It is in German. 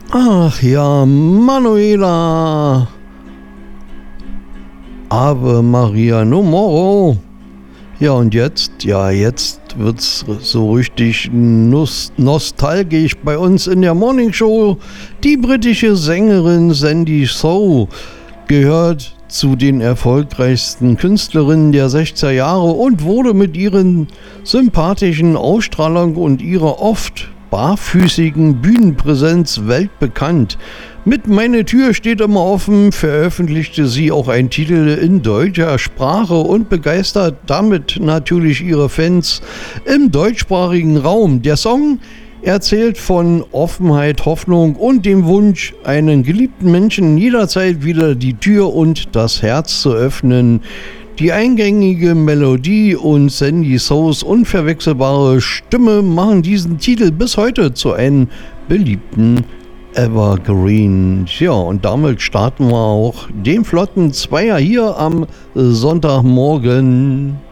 Ach ja, Manuela. Ave Maria, no moro. Ja, und jetzt wird's so richtig nostalgisch bei uns in der Morningshow. Die britische Sängerin Sandy Shaw gehört zu den erfolgreichsten Künstlerinnen der 60er Jahre und wurde mit ihren sympathischen Ausstrahlung und ihrer oft barfüßigen Bühnenpräsenz weltbekannt. Mit Meine Tür steht immer offen veröffentlichte sie auch einen Titel in deutscher Sprache und begeistert damit natürlich ihre Fans im deutschsprachigen Raum. Der Song erzählt von Offenheit, Hoffnung und dem Wunsch, einen geliebten Menschen jederzeit wieder die Tür und das Herz zu öffnen. Die eingängige Melodie und Sandy Shaws unverwechselbare Stimme machen diesen Titel bis heute zu einem beliebten Evergreen. Ja, und damit starten wir auch den flotten Zweier hier am Sonntagmorgen.